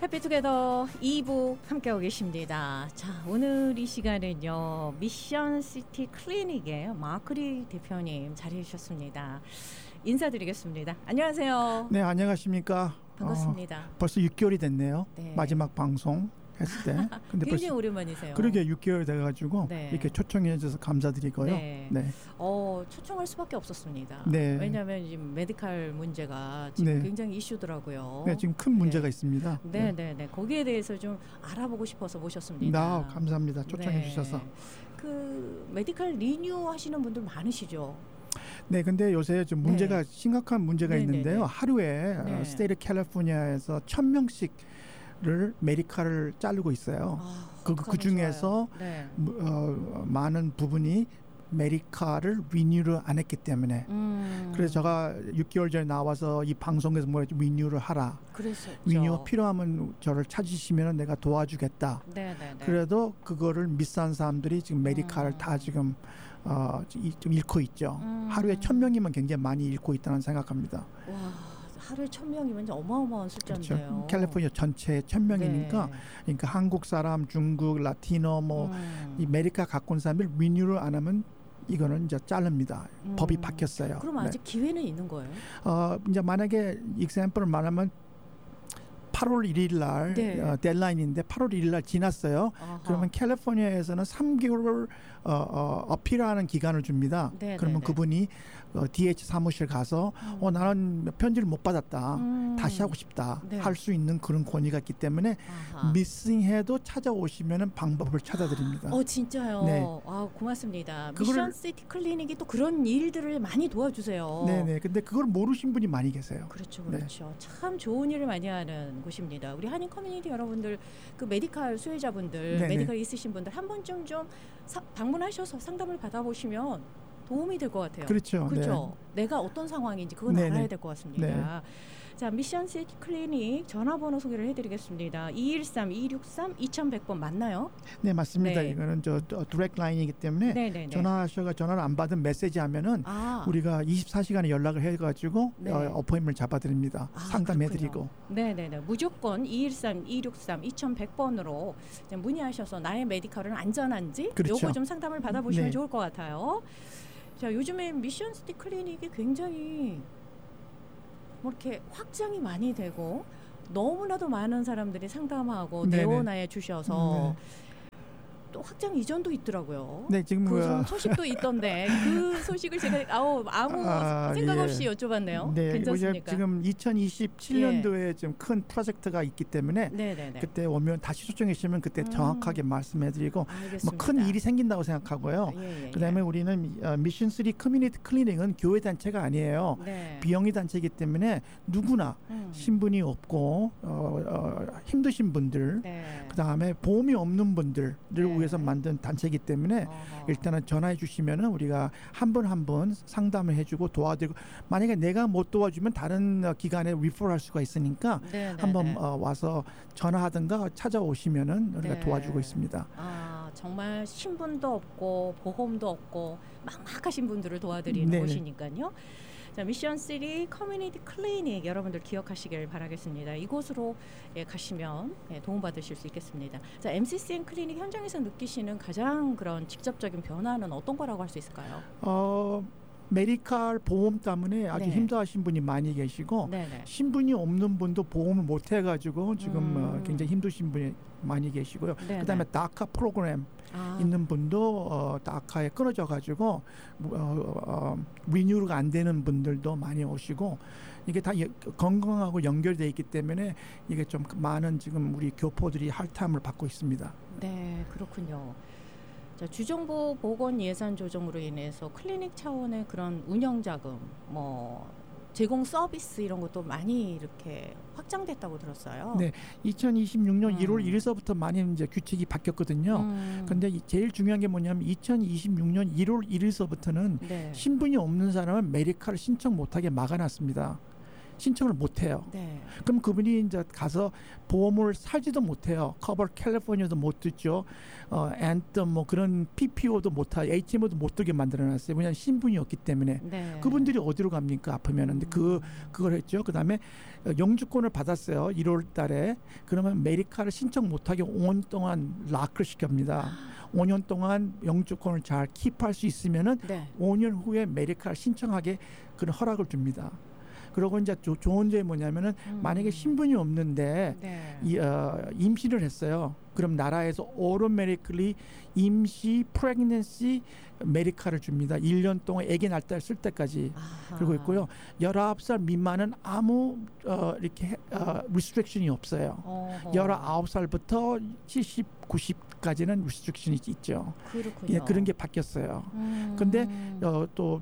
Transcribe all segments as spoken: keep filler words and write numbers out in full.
해피투게더 이 부 함께하고 계십니다. 자, 오늘 이 시간은요, 미션시티 클리닉의 마크리 대표님 자리해 주셨습니다. 인사드리겠습니다. 안녕하세요. 네, 안녕하십니까. 반갑습니다. 어, 벌써 육 개월이 됐네요. 네. 마지막 방송 했을 때. 근데 굉장히 벌써, 오랜만이세요. 그러게 육 개월 돼가지고 네. 이렇게 초청해 주셔서 감사드리고요. 네. 네. 어, 초청할 수밖에 없었습니다. 네. 왜냐하면 지금 메디칼 문제가 지금 네. 굉장히 이슈더라고요. 네, 지금 큰 문제가 네. 있습니다. 네, 네, 네, 네. 거기에 대해서 좀 알아보고 싶어서 모셨습니다. 나 감사합니다. 초청해 네. 주셔서. 그 메디칼 리뉴 하시는 분들 많으시죠? 네, 근데 요새 좀 문제가 네. 심각한 문제가 네네네. 있는데요. 하루에 네. 어, 스테이트 캘리포니아에서 천 명씩 를 메디칼을 자르고 있어요. 아, 그, 그 중에서 네. 어, 많은 부분이 메디칼을 리뉴를 안 했기 때문에 음. 그래서 제가 육 개월 전에 나와서 이 방송에서 뭐 리뉴를 하라. 그랬었죠. 리뉴 필요하면 저를 찾으시면 내가 도와주겠다. 네네네. 그래도 그거를 미스한 사람들이 지금 메디칼을 음. 다 지금 어, 좀 잃고 있죠. 음. 하루에 천 명이면 굉장히 많이 잃고 있다는 생각합니다. 와. 하루에 천 명이면 어마어마한 숫자인데요. 그렇죠. 캘리포니아 전체에 천 명이니까, 네. 그러니까 한국 사람, 중국, 라티노, 뭐 음. 이 메디카 갖고 온 사람들 리뉴를 안 하면 이거는 이제 자릅니다. 음. 법이 바뀌었어요. 그럼 아직 네. 기회는 있는 거예요? 어, 이제 만약에 example을 말하면 팔월 일일 날 네. 어, 데드라인인데 팔월 일일 날 지났어요. 아하. 그러면 캘리포니아에서는 삼 개월 어, 어, 어필하는 기간을 줍니다. 네, 그러면 네, 그분이 어, 디에이치 사무실 가서 음. 어, 나는 편지를 못 받았다. 음. 다시 하고 싶다. 네. 할 수 있는 그런 권위가 있기 때문에 아하. 미싱해도 찾아오시면 방법을 찾아드립니다. 어 진짜요? 네. 아, 고맙습니다. 미션시티 클리닉이 또 그런 일들을 많이 도와주세요. 네네. 근데 그걸 모르신 분이 많이 계세요. 그렇죠. 그렇죠. 네. 참 좋은 일을 많이 하는 곳입니다. 우리 한인 커뮤니티 여러분들, 그 메디칼 수혜자분들, 네네. 메디칼 있으신 분들 한 번쯤 좀 사, 방문하셔서 상담을 받아보시면 도움이 될 것 같아요. 그렇죠. 그렇죠. 네. 내가 어떤 상황인지 그건 네네. 알아야 될 것 같습니다. 네. 자, 미션시티 클리닉 전화번호 소개를 해드리겠습니다. 이일삼 이육삼 이천백 번 맞나요? 네, 맞습니다. 네. 이거는 저 디렉트 라인이기 때문에 네네네. 전화하셔가 전화를 안 받은 메시지 하면은 아. 우리가 이십사 시간에 연락을 해가지고 네. 어, 어포인트를 잡아드립니다. 아, 상담해드리고. 네네네. 무조건 이일삼 이육삼 이천백 번으로 문의하셔서 나의 메디컬은 안전한지 그렇죠. 요거 좀 상담을 받아보시면 네. 좋을 것 같아요. 자, 요즘에 미션시티 클리닉이 굉장히 뭐 이렇게 확장이 많이 되고 너무나도 많은 사람들이 상담하고 네네. 내원해 주셔서 네. 또 확장 이전도 있더라고요. 네, 지금 그 뭐 소식도 있던데 그 소식을 제가 아우 아무 아, 생각 없이 예. 여쭤봤네요. 네, 괜찮습니까? 지금 이천이십칠 년도에 예. 좀 큰 프로젝트가 있기 때문에 네네네. 그때 오면 다시 초청해 주시면 그때 음. 정확하게 말씀해드리고 뭐 큰 일이 생긴다고 생각하고요. 예, 예, 그다음에 예. 우리는 미션 쓰리 커뮤니티 클리닉은 교회 단체가 아니에요. 네. 비영리 단체이기 때문에 누구나 음. 신분이 없고 어, 어, 힘드신 분들, 네. 그다음에 보험이 없는 분들을 네. 위해서 만든 단체이기 때문에 어허. 일단은 전화해 주시면은 우리가 한 번 한 번 상담을 해주고 도와드리고 만약에 내가 못 도와주면 다른 기관에 리퍼럴 할 수가 있으니까 네네네. 한번 어, 와서 전화하든가 찾아오시면은 우리가 네. 도와주고 있습니다. 아, 정말 신분도 없고 보험도 없고 막막하신 분들을 도와드리는 네네. 곳이니까요. 자, 미션시티 커뮤니티 클리닉 여러분들 기억하시길 바라겠습니다. 이곳으로 예, 가시면 예, 도움받으실 수 있겠습니다. 자, 엠씨씨엔 클리닉 현장에서 느끼시는 가장 그런 직접적인 변화는 어떤 거라고 할 수 있을까요? 어, 메디칼 보험 때문에 아주 네. 힘들어하신 분이 많이 계시고 네네. 신분이 없는 분도 보험을 못 해가지고 지금 음. 어, 굉장히 힘드신 분이 많이 계시고요. 네네. 그다음에 다카 프로그램 아. 있는 분도 어, 다카에 끊어져 가지고 어, 어, 리뉴가 안 되는 분들도 많이 오시고 이게 다 건강하고 연결되어 있기 때문에 이게 좀 많은 지금 우리 교포들이 할탐을 받고 있습니다. 네, 그렇군요. 자, 주정부 보건 예산 조정으로 인해서 클리닉 차원의 그런 운영 자금, 뭐 제공 서비스 이런 것도 많이 이렇게 확장됐다고 들었어요. 네, 이천이십육 년 음. 일월 일일서부터 많이 이제 규칙이 바뀌었거든요. 음. 근데 제일 중요한 게 뭐냐면 이천이십육 년 일월 일일서부터는 네. 신분이 없는 사람은 메디칼을 신청 못하게 막아놨습니다. 신청을 못 해요. 네. 그럼 그분이 이제 가서 보험을 사지도 못해요. 커버 캘리포니아도 못 듣죠. 어, 앤덤 뭐 그런 피피오도 못 하고 에이치엠오도 못 들게 만들어놨어요. 왜냐하면 신분이 없기 때문에. 네. 그분들이 어디로 갑니까? 아프면은. 근데 그 그걸 했죠. 그다음에 영주권을 받았어요. 일월 달에. 그러면 메디카를 신청 못하게 오 년 동안 락을 시킵니다. 오 년 동안 영주권을 잘 킵할 수 있으면은 네. 오 년 후에 메디카를 신청하게 그런 허락을 줍니다. 그리고 이제 조, 좋은 점이 뭐냐면은 음. 만약에 신분이 없는데 네. 이, 어, 임신을 했어요. 그럼 나라에서 automatically 임시 pregnancy 메디카를 줍니다. 일 년 동안 아기 낳을 때 쓸 때까지. 아하. 그리고 있고요. 열아홉 살 미만은 아무 어, 이렇게 어, restriction이 없어요. 어허. 열아홉 살부터 칠십, 구십까지는 restriction이 있죠. 그렇군요. 예, 그런 게 바뀌었어요. 음. 근데 어, 또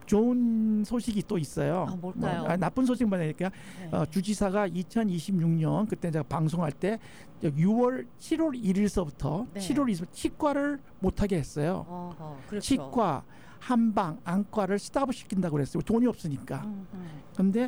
좋은 소식이 또 있어요. 아, 뭘까요? 뭐, 아, 나쁜 소식만 하니까 네. 어, 주지사가 이천이십육 년 그때 제가 방송할 때 유월 칠월 일일서부터 네. 칠월 이십일 치과를 못하게 했어요. 어허, 그렇죠. 치과, 한방, 안과를 스탑 시킨다고 그랬어요. 돈이 없으니까. 그런데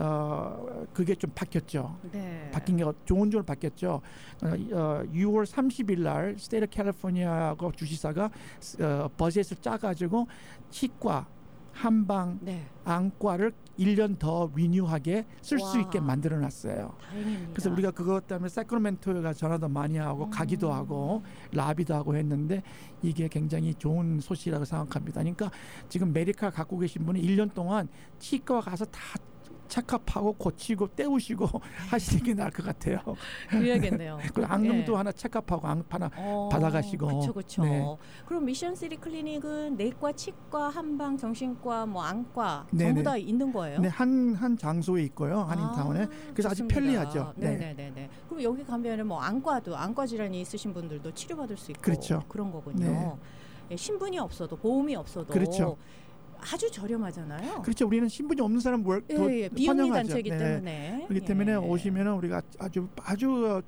어, 그게 좀 바뀌었죠. 네. 바뀐 게 좋은 쪽으로 바뀌었죠. 어, 유월 삼십일 날 스테이트 캘리포니아가 주지사가 어, 버젯을 짜가지고 치과 한방 네. 안과를 일 년 더 리뉴하게 쓸 수 있게 만들어놨어요. 다행입니다. 그래서 우리가 그것 때문에 세크라멘토에 전화도 많이 하고 음. 가기도 하고 라비도 하고 했는데 이게 굉장히 좋은 소식이라고 생각합니다. 그러니까 지금 메디카 갖고 계신 분이 일 년 동안 치과 가서 다 체크업하고 고치고 떼우시고 하시는 게 나을 것 같아요. 그래야겠네요. 그리고 안경도 네. 하나 체크업하고 안 하나 어, 받아가시고. 그렇죠, 그렇죠. 네. 그럼 미션시티 클리닉은 내과, 치과, 한방, 정신과, 뭐 안과 네네. 전부 다 있는 거예요? 네, 한 한 장소에 있고요, 한인타운에. 아, 그래서 좋습니다. 아주 편리하죠. 네, 네, 네, 네. 그럼 여기 가면은 뭐 안과도 안과 질환이 있으신 분들도 치료받을 수 있고 그렇죠. 그런 거군요. 네. 예, 신분이 없어도 보험이 없어도 그렇죠. 아주 저렴하잖아요. 그렇죠. 우리는 신분이 없는 사람 월, 예, 더 예, 비영리 환영하죠. 단체이기 네. 때문에 그렇기 때문에 예. 오시면은 우리가 아주 아주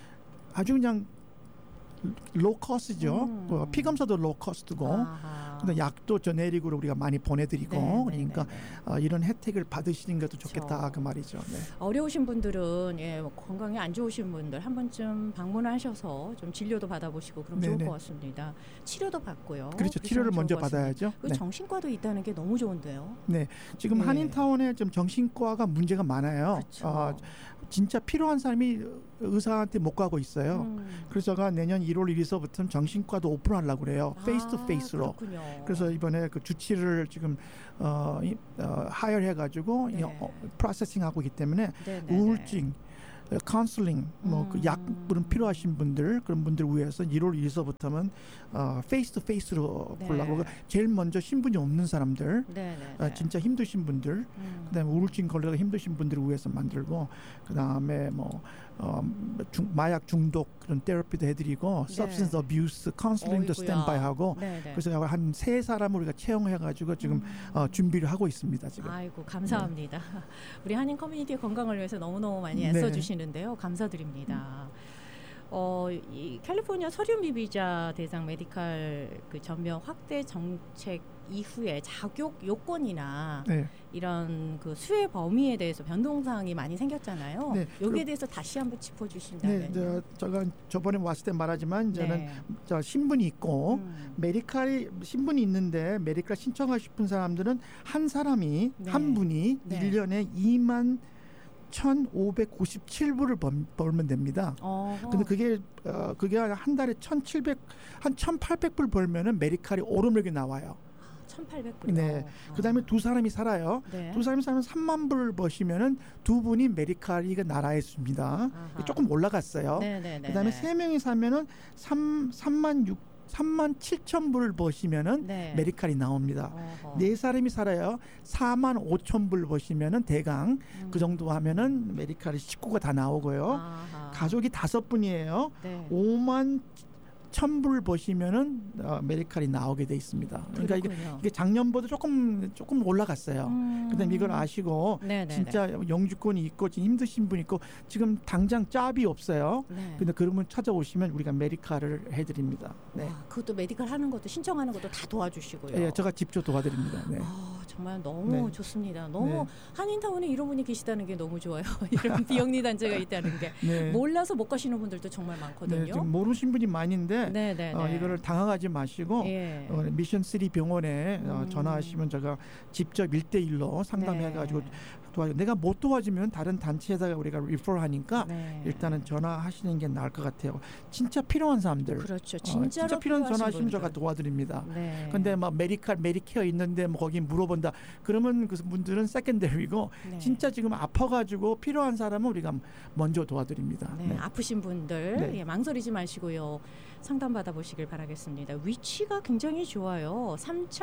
아주 그냥 로우 코스트죠. 음. 그 피검사도 로우 코스트고, 근데 약도 제네릭으로 우리가 많이 보내드리고, 네, 그러니까 네, 네, 네. 어, 이런 혜택을 받으시는 것도 그렇죠. 좋겠다 그 말이죠. 네. 어려우신 분들은 예, 뭐 건강이 안 좋으신 분들 한 번쯤 방문하셔서 좀 진료도 받아보시고 그럼 네네. 좋을 것 같습니다. 치료도 받고요. 그렇죠. 치료를 먼저 받아야죠. 그 네. 정신과도 있다는 게 너무 좋은데요. 네, 지금 네. 한인타운에 좀 정신과가 문제가 많아요. 그렇죠. 어, 진짜 필요한 사람이 의사한테 못 가고 있어요. 음. 그래서 제가 내년 일월 일일서부터는 정신과도 오픈하려고 그래요. 페이스 투 아, 페이스로. 그렇군요. 그래서 이번에 그 주치를 지금 어, 어, 하열해가지고 네. 어, 프로세싱하고 있기 때문에 네, 네, 우울증, 카운슬링, 뭐 그 음. 약물은 필요하신 분들 그런 분들 위해서 일월 일일서부터는 어, 페이스 투 페이스로 네. 보려고 제일 먼저 신분이 없는 사람들, 네, 네, 어, 네. 진짜 힘드신 분들, 음. 그다음에 우울증 걸려서 힘드신 분들을 위해서 만들고, 그다음에 뭐 어, 중, 마약 중독 그런 테라피도 해드리고, 네. substance abuse 카운슬링도 어이구야. 스탠바이하고, 네, 네. 그래서 한 세 사람 우리가 채용해가지고 지금 음. 어, 준비를 하고 있습니다. 지금. 아이고 감사합니다. 네. 우리 한인 커뮤니티의 건강을 위해서 너무너무 많이 네. 애써주시는데요. 감사드립니다. 어, 이 캘리포니아 서류 미비자 대상 메디칼 그 전면 확대 정책 이후에 자격 요건이나 네. 이런 그 수혜 범위에 대해서 변동사항이 많이 생겼잖아요. 네. 여기에 대해서 다시 한번 짚어주신다면. 네, 저, 제가 저번에 왔을 때 말하지만 저는 네. 저 신분이 있고 음. 메디칼이 신분이 있는데 메디칼 신청하고 싶은 사람들은 한 사람이 네. 한 분이 네. 일 년에 이만 천오백구십칠 불을 벌, 벌면 됩니다. 어허. 근데 그게 어, 그게 한 달에 천칠백 한 천팔백 불 벌면은 메디칼이 오르막이 나와요. 천팔백 불. 네. 그다음에 두 사람이 살아요. 네. 두 사람이 살면 삼만 불 버시면은 두 분이 메디칼이 나라에 줍니다. 아하. 조금 올라갔어요. 네네네. 그다음에 세 명이 사면은 삼 삼만 육 삼만 칠천 불을 버시면은 네. 메디칼이 나옵니다. 어허. 네 사람이 살아요. 사만 오천 불 버시면은 대강 음. 그 정도 하면은 메디칼이 식구가 다 나오고요. 아하. 가족이 다섯 분이에요. 네. 오만 천 불 버시면은 어, 메디칼이 나오게 돼 있습니다. 그러니까 이게, 그렇군요. 이게 작년보다 조금 조금 올라갔어요. 음. 그다음에 이걸 아시고 네네네. 진짜 영주권이 있고 지금 힘드신 분 있고 지금 당장 짭이 없어요. 네. 근데 그러면 찾아오시면 우리가 메디칼을 해드립니다. 네, 와, 그것도 메디칼 하는 것도 신청하는 것도 다 도와주시고요. 예, 제가 직접 도와드립니다. 네. 아, 정말 너무 네. 좋습니다. 너무 네. 한인타운에 이런 분이 계시다는 게 너무 좋아요. 이런 비영리 단체가 있다는 게 네. 몰라서 못 가시는 분들도 정말 많거든요. 네, 지금 모르신 분이 많은데 네, 네, 어, 네. 이거를 당황하지 마시고 예. 어, 미션 쓰리 병원에 음. 어, 전화하시면 제가 직접 일대일로 상담해가지고 네. 도와줘. 내가 못 도와주면 다른 단체에다가 우리가 리퍼하니까 네. 일단은 전화하시는 게 나을 것 같아요. 진짜 필요한 사람들. 그렇죠. 진짜로 어, 진짜 필요한 전화하시면 제가 도와드립니다. 네. 근데 막 메디칼, 메디케어 있는데 뭐 거기 물어본다. 그러면 그 분들은 세컨더리고 네. 진짜 지금 아파가지고 필요한 사람은 우리가 먼저 도와드립니다. 네. 네. 아프신 분들 네. 예, 망설이지 마시고요. 상담 받아보시길 바라겠습니다. 위치가 굉장히 좋아요.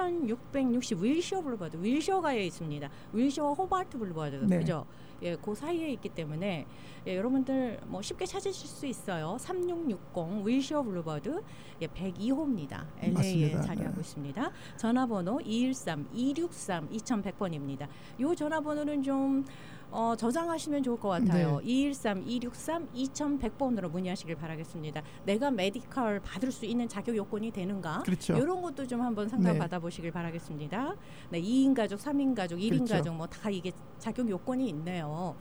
삼천육백육십 윌셔 블루바드, 윌셔가에 있습니다. 윌셔와 호바트 블루바드, 네. 그죠? 예, 그 사이에 있기 때문에 예, 여러분들 뭐 쉽게 찾으실 수 있어요. 삼육육공 윌셔 블루바드 예, 백이 호입니다. 엘에이에 맞습니다. 자리하고 네. 있습니다. 전화번호 이일삼 이육삼 이천백 번입니다. 이 전화번호는 좀 어, 저장하시면 좋을 것 같아요. 네. 이일삼 이육삼 이천백 번으로 문의하시길 바라겠습니다. 내가 메디컬 받을 수 있는 자격 요건이 되는가? 그렇죠. 이런 것도 좀 한번 상담 네. 받아보시길 바라겠습니다. 네, 이 인 가족, 삼 인 가족, 일 인 그렇죠. 가족 뭐 다 이게 자격 요건이 있네요.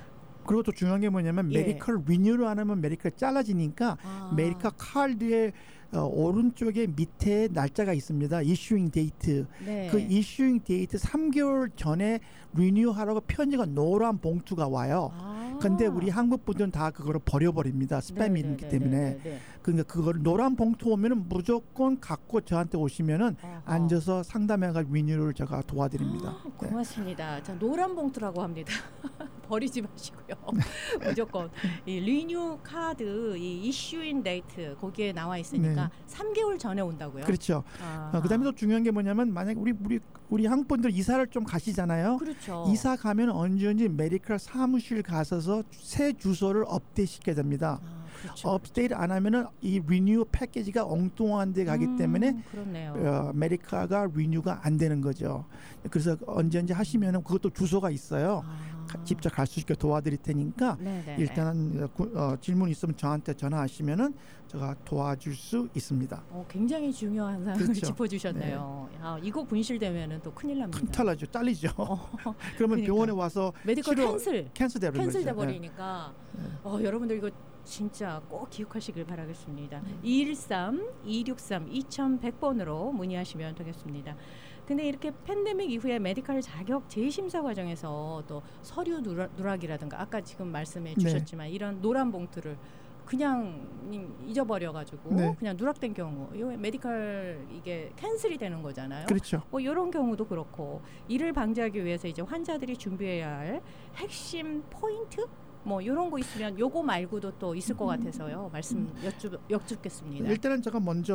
그리고 또 중요한 게 뭐냐면 예. 메디컬 리뉴를 안 하면 메디컬 잘라지니까 아. 메디컬 카드에 어, 오른쪽에 밑에 날짜가 있습니다. 이슈잉 데이트. 네. 그 이슈잉 데이트 삼 개월 전에 리뉴하라고 편지가 노란 봉투가 와요. 아. 근데 우리 한국 분들은 다 그거를 버려버립니다. 스팸이기 네, 때문에. 네, 네, 네. 그러니까 그걸 노란 봉투 오면은 무조건 갖고 저한테 오시면은 아하. 앉아서 상담해가 리뉴를 제가 도와드립니다. 아, 고맙습니다. 네. 자, 노란 봉투라고 합니다. 버리지 마시고요. 무조건 이 리뉴 카드 이 이슈인 데이트 거기에 나와 있으니까 네. 삼 개월 전에 온다고요. 그렇죠. 어, 그다음에 또 중요한 게 뭐냐면 만약 우리 우리 우리 한국 분들 이사를 좀 가시잖아요. 그렇죠. 이사 가면 언제든지 메디컬 사무실 가서서 새 주소를 업데이트 시켜야 됩니다. 아. 그렇죠, 업데이트 그렇죠. 안 하면은 이 리뉴 패키지가 엉뚱한 데 가기 음, 때문에 어, 메디카가 리뉴가 안 되는 거죠. 그래서 언제든지 하시면은 그것도 주소가 있어요. 아. 가, 직접 갈 수 있게 도와드릴 테니까 네네. 일단은 어, 질문 있으면 저한테 전화하시면은 제가 도와줄 수 있습니다. 어, 굉장히 중요한 사항을 그렇죠. 짚어주셨네요. 네. 야, 이거 분실되면은 또 큰일 납니다. 큰탈 나죠, 잘리죠. 어, 그러면 그러니까. 병원에 와서 메디컬 캔슬, 캔슬돼 캔슬돼 버리니까 네. 어, 여러분들 이거 진짜 꼭 기억하시길 바라겠습니다. 음. 이일삼 이육삼 이천백 번으로 문의하시면 되겠습니다. 근데 이렇게 팬데믹 이후에 메디컬 자격 재심사 과정에서 또 서류 누락, 누락이라든가 아까 지금 말씀해 주셨지만 네. 이런 노란 봉투를 그냥 잊어버려가지고 네. 그냥 누락된 경우, 이 메디컬 이게 캔슬이 되는 거잖아요. 그렇죠. 뭐 이런 경우도 그렇고 이를 방지하기 위해서 이제 환자들이 준비해야 할 핵심 포인트 뭐 이런 거 있으면 요거 말고도 또 있을 것 같아서요. 말씀 여쭙, 여쭙겠습니다. 일단은 제가 먼저